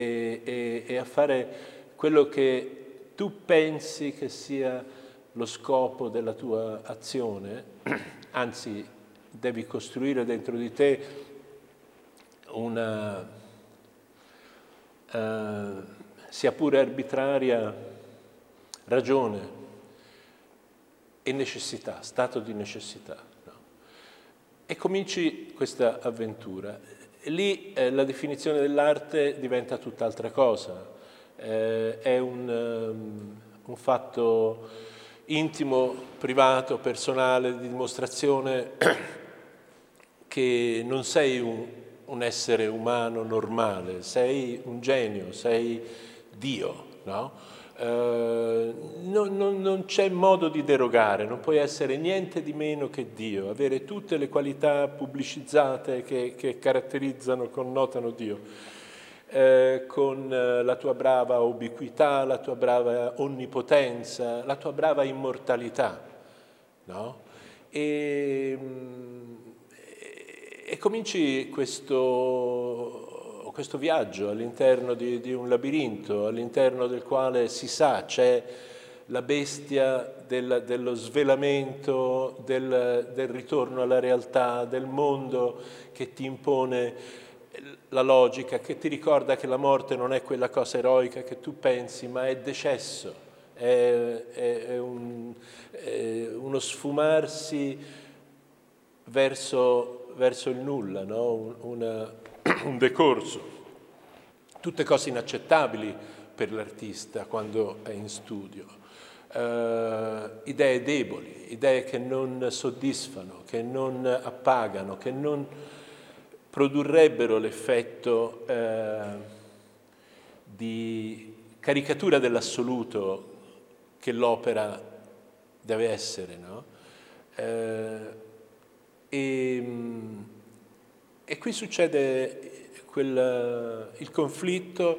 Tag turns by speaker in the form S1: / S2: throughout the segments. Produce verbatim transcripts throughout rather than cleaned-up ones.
S1: e, e a fare quello che tu pensi che sia lo scopo della tua azione, anzi devi costruire dentro di te una, uh, sia pure arbitraria, ragione e necessità, stato di necessità. No? E cominci questa avventura. E lì eh, la definizione dell'arte diventa tutt'altra cosa. Eh, è un, um, un fatto intimo, privato, personale, di dimostrazione che non sei un, un essere umano normale, sei un genio, sei Dio, no? Uh, non, non, non c'è modo di derogare, non puoi essere niente di meno che Dio, avere tutte le qualità pubblicizzate che, che caratterizzano, connotano Dio, uh, con uh, la tua brava ubiquità, la tua brava onnipotenza, la tua brava immortalità, no? E, e cominci questo... questo viaggio all'interno di, di un labirinto, all'interno del quale si sa c'è la bestia del, dello svelamento, del, del ritorno alla realtà, del mondo che ti impone la logica, che ti ricorda che la morte non è quella cosa eroica che tu pensi, ma è decesso, è, è, è, un, è uno sfumarsi verso, verso il nulla, no? un, una, un decorso, tutte cose inaccettabili per l'artista quando è in studio, uh, idee deboli, idee che non soddisfano, che non appagano, che non produrrebbero l'effetto uh, di caricatura dell'assoluto che l'opera deve essere, no? Uh, e, E qui succede quel, il conflitto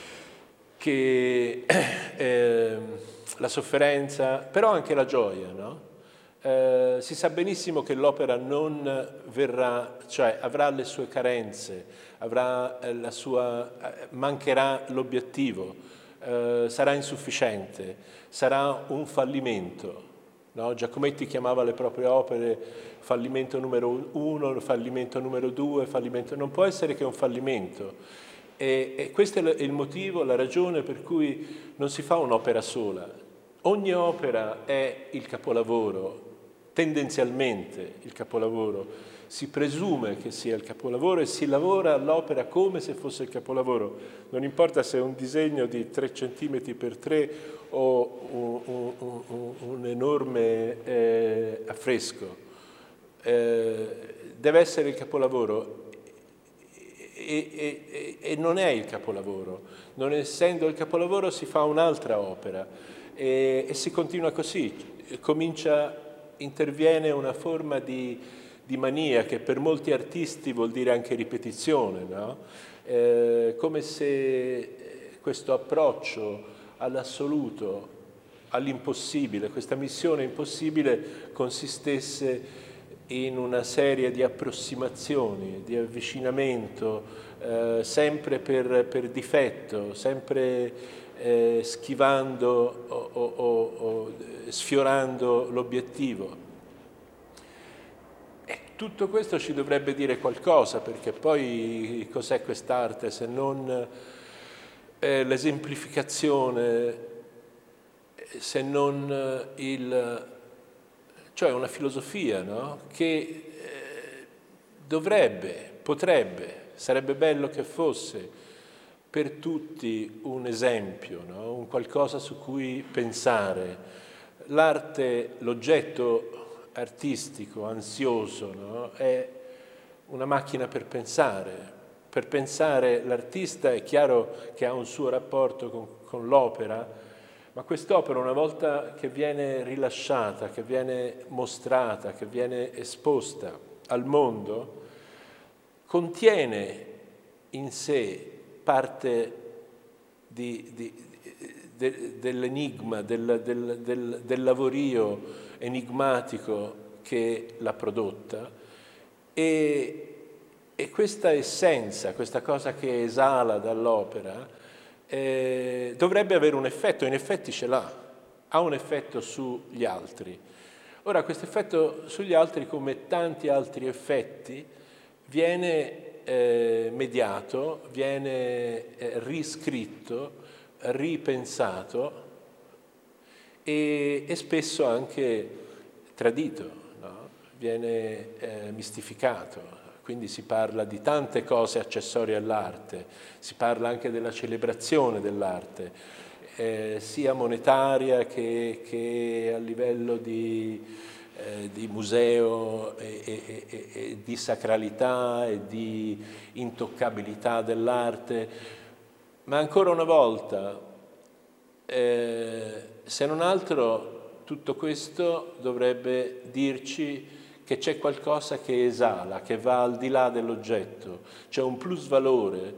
S1: che eh, la sofferenza, però anche la gioia, no? Eh, si sa benissimo che l'opera non verrà, cioè avrà le sue carenze, avrà la sua, mancherà l'obiettivo, eh, sarà insufficiente, sarà un fallimento. No? Giacometti chiamava le proprie opere fallimento numero uno, fallimento numero due, fallimento... non può essere che un fallimento. E, e questo è il motivo, la ragione per cui non si fa un'opera sola. Ogni opera è il capolavoro, tendenzialmente il capolavoro. Si presume che sia il capolavoro e si lavora all'opera come se fosse il capolavoro. Non importa se è un disegno di tre centimetri per tre o un, un, un, un enorme eh, affresco. Eh, deve essere il capolavoro e, e, e non è il capolavoro. Non essendo il capolavoro si fa un'altra opera e, e si continua così. Comincia, interviene una forma di, di mania che per molti artisti vuol dire anche ripetizione, no? Eh, come se questo approccio all'assoluto, all'impossibile, questa missione impossibile consistesse in una serie di approssimazioni, di avvicinamento, eh, sempre per, per difetto, sempre eh, schivando o, o, o, o sfiorando l'obiettivo. E tutto questo ci dovrebbe dire qualcosa, perché poi cos'è quest'arte se non eh, l'esemplificazione, se non il... cioè una filosofia, no? Che eh, dovrebbe, potrebbe, sarebbe bello che fosse per tutti un esempio, no? Un qualcosa su cui pensare. L'arte, l'oggetto artistico, ansioso, no? È una macchina per pensare. Per pensare l'artista è chiaro che ha un suo rapporto con, con l'opera, ma quest'opera una volta che viene rilasciata, che viene mostrata, che viene esposta al mondo, contiene in sé parte di, di, de, dell'enigma, del, del, del, del lavorio enigmatico che l'ha prodotta e, e questa essenza, questa cosa che esala dall'opera, eh, dovrebbe avere un effetto, in effetti ce l'ha, ha un effetto sugli altri. Ora, questo effetto sugli altri, come tanti altri effetti, viene eh, mediato, viene eh, riscritto, ripensato e, e spesso anche tradito, no? Viene eh, mistificato. Quindi si parla di tante cose accessorie all'arte, si parla anche della celebrazione dell'arte, eh, sia monetaria che, che a livello di, eh, di museo e, e, e, e di sacralità e di intoccabilità dell'arte. Ma ancora una volta, eh, se non altro, tutto questo dovrebbe dirci che c'è qualcosa che esala, che va al di là dell'oggetto, c'è un plusvalore,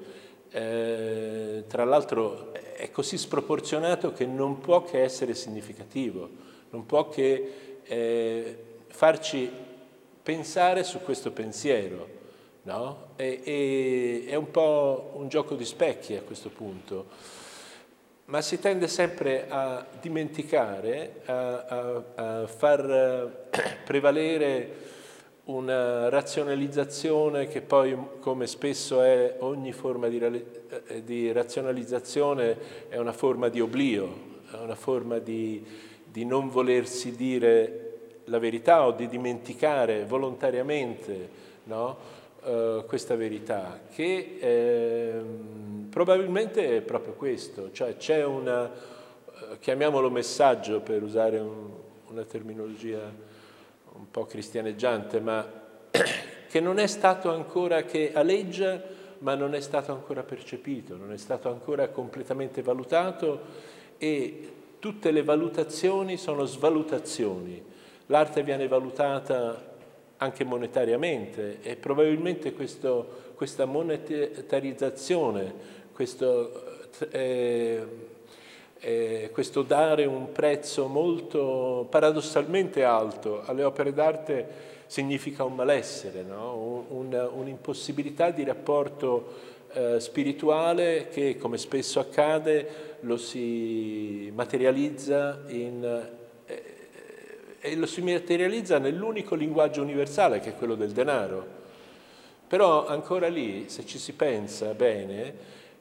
S1: eh, tra l'altro è così sproporzionato che non può che essere significativo, non può che eh, farci pensare su questo pensiero, no? E, e, è un po' un gioco di specchi a questo punto. Ma si tende sempre a dimenticare, a, a, a far prevalere una razionalizzazione che poi, come spesso è ogni forma di, di razionalizzazione, è una forma di oblio, è una forma di, di non volersi dire la verità o di dimenticare volontariamente, no? Uh, questa verità, che eh, probabilmente è proprio questo, cioè c'è una, uh, chiamiamolo messaggio per usare un, una terminologia un po' cristianeggiante, ma che non è stato ancora, che aleggia, ma non è stato ancora percepito, non è stato ancora completamente valutato, e tutte le valutazioni sono svalutazioni. L'arte viene valutata anche monetariamente, e probabilmente questo, questa monetarizzazione, questo, eh, eh, questo dare un prezzo molto paradossalmente alto alle opere d'arte significa un malessere, no? un, un'impossibilità di rapporto eh, spirituale che, come spesso accade, lo si materializza in... Eh, e lo si materializza nell'unico linguaggio universale, che è quello del denaro. Però ancora lì, se ci si pensa bene,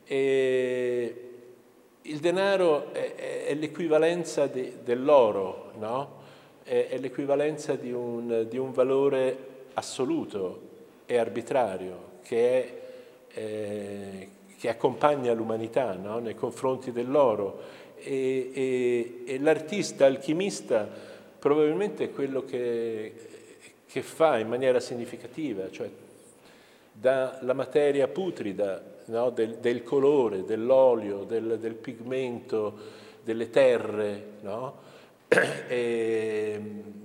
S1: eh, il denaro è, è l'equivalenza di, dell'oro, no? È, è l'equivalenza di un, di un valore assoluto e arbitrario che, è, eh, che accompagna l'umanità, no? Nei confronti dell'oro. E, e, e l'artista alchimista probabilmente è quello che, che fa in maniera significativa, cioè dalla materia putrida, no? del, del colore, dell'olio, del, del pigmento, delle terre, no? e,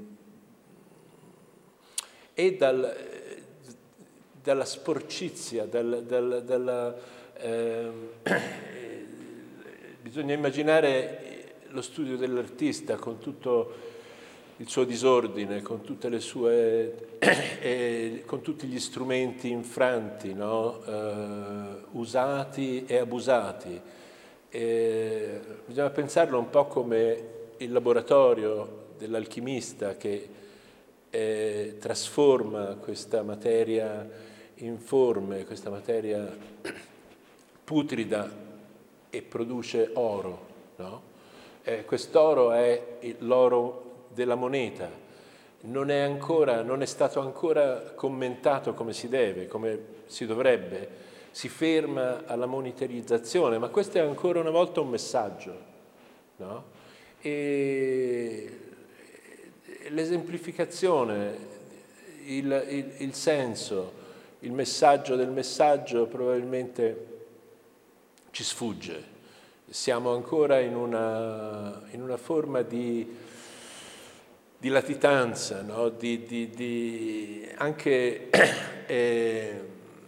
S1: e dal, dalla sporcizia, dal, dal, dalla, eh, bisogna immaginare lo studio dell'artista con tutto il suo disordine, con tutte le sue, eh, con tutti gli strumenti infranti, no? eh, usati e abusati. E bisogna pensarlo un po' come il laboratorio dell'alchimista che eh, trasforma questa materia informe, questa materia putrida, e produce oro, no? Eh, quest'oro è l'oro della moneta, non è ancora, non è stato ancora commentato come si deve, come si dovrebbe, si ferma alla monetarizzazione, ma questo è ancora una volta un messaggio, no? E l'esemplificazione, il, il, il senso, il messaggio del messaggio probabilmente ci sfugge. Siamo ancora in una, in una forma di di latitanza, no? di, di, di anche eh,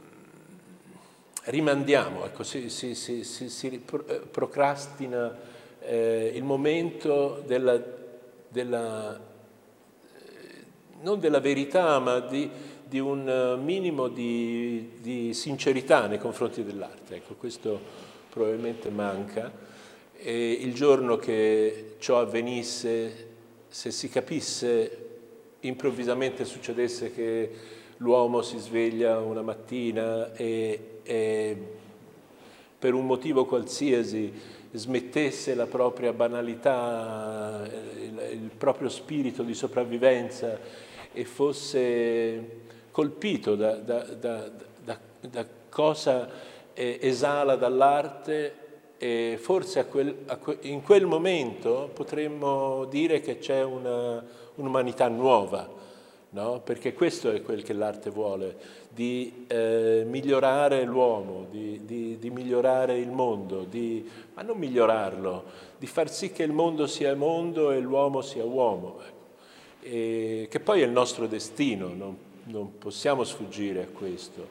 S1: rimandiamo, ecco, si, si, si, si, si procrastina eh, il momento della, della non della verità, ma di, di un minimo di, di sincerità nei confronti dell'arte. Ecco, questo probabilmente manca. E il giorno che ciò avvenisse, se si capisse, improvvisamente succedesse che l'uomo si sveglia una mattina e, e per un motivo qualsiasi smettesse la propria banalità, il, il proprio spirito di sopravvivenza e fosse colpito da, da, da, da, da cosa eh, esala dall'arte, e forse a quel, a que, in quel momento potremmo dire che c'è una, un'umanità nuova, no? Perché questo è quel che l'arte vuole, di eh, migliorare l'uomo, di, di, di migliorare il mondo, di, ma non migliorarlo, di far sì che il mondo sia mondo e l'uomo sia uomo, ecco. E che poi è il nostro destino, non, non possiamo sfuggire a questo.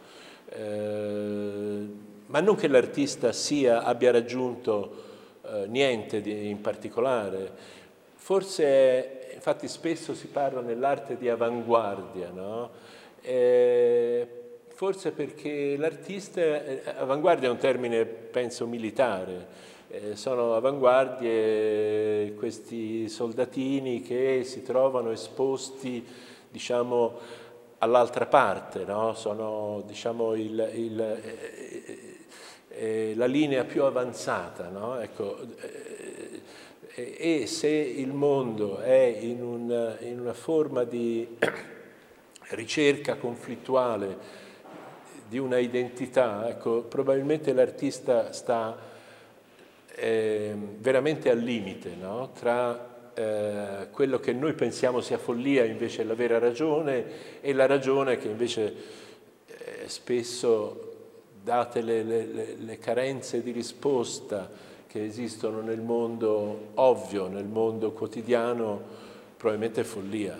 S1: Eh, ma non che l'artista sia, abbia raggiunto eh, niente di, in particolare, forse, infatti spesso si parla nell'arte di avanguardia, no? Eh, forse perché l'artista, eh, avanguardia è un termine penso militare, eh, sono avanguardie questi soldatini che si trovano esposti, diciamo, all'altra parte, no? Sono, diciamo, il, il, eh, eh, la linea più avanzata, no? Ecco, eh, e se il mondo è in, un, in una forma di ricerca conflittuale di una identità, ecco, probabilmente l'artista sta eh, veramente al limite, no? Tra eh, quello che noi pensiamo sia follia invece è la vera ragione, e la ragione che invece eh, spesso, date le, le, le carenze di risposta che esistono nel mondo ovvio, nel mondo quotidiano, probabilmente è follia.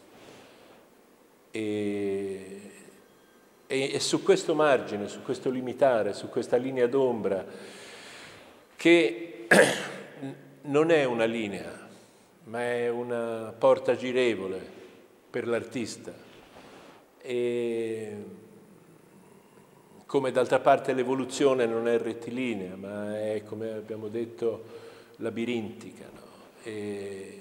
S1: E, e, e su questo margine, su questo limitare, su questa linea d'ombra, che non è una linea, ma è una porta girevole per l'artista. E come d'altra parte l'evoluzione non è rettilinea, ma è, come abbiamo detto, labirintica, no? E,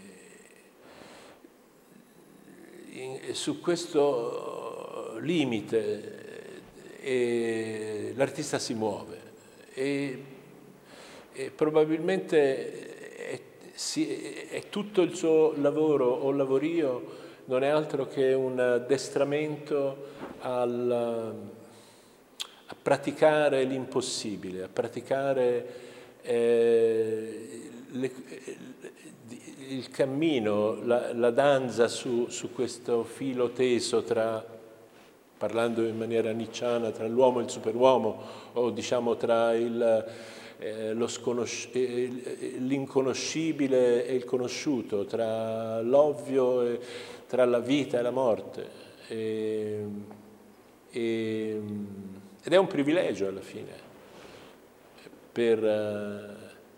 S1: in, su questo limite eh, l'artista si muove e, e probabilmente è, si, è tutto il suo lavoro o lavorio non è altro che un addestramento al, a praticare l'impossibile, a praticare eh, le, il cammino, la, la danza su, su questo filo teso tra, parlando in maniera nicciana, tra l'uomo e il superuomo, o diciamo tra il, eh, lo sconosci- eh, l'inconoscibile e il conosciuto, tra l'ovvio e tra la vita e la morte. E, e, ed è un privilegio alla fine per,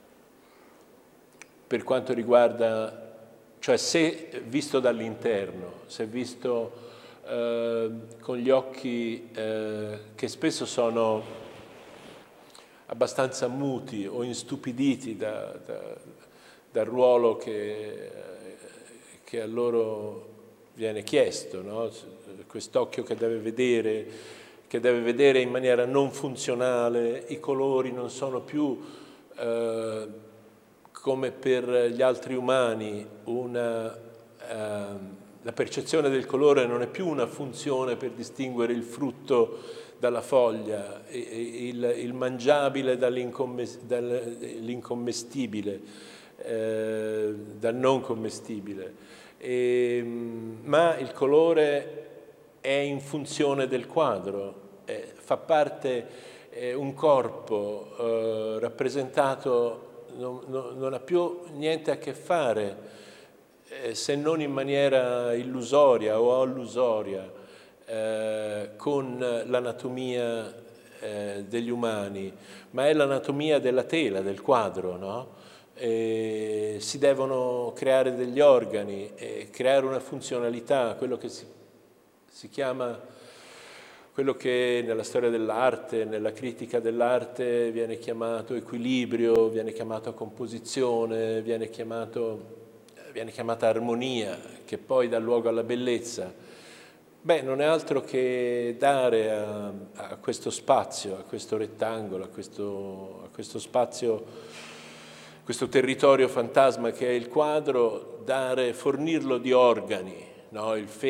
S1: per quanto riguarda, cioè se visto dall'interno, se visto eh, con gli occhi eh, che spesso sono abbastanza muti o instupiditi da, da, dal ruolo che, che a loro viene chiesto, no? Quest'occhio che deve vedere, che deve vedere in maniera non funzionale, i colori non sono più eh, come per gli altri umani, una, eh, la percezione del colore non è più una funzione per distinguere il frutto dalla foglia, il, il mangiabile dall'incommestibile, eh, dal non commestibile. E, ma il colore è in funzione del quadro, eh, fa parte, eh, un corpo eh, rappresentato non, non, non ha più niente a che fare, eh, se non in maniera illusoria o allusoria, eh, con l'anatomia eh, degli umani, ma è l'anatomia della tela, del quadro, no? E si devono creare degli organi, e creare una funzionalità, quello che si, si chiama quello che nella storia dell'arte, nella critica dell'arte viene chiamato equilibrio, viene chiamato composizione, viene, chiamato, viene chiamata armonia, che poi dà luogo alla bellezza. Beh, non è altro che dare a, a questo spazio, a questo rettangolo, a questo, a questo spazio, questo territorio fantasma che è il quadro, dare, fornirlo di organi, no? Il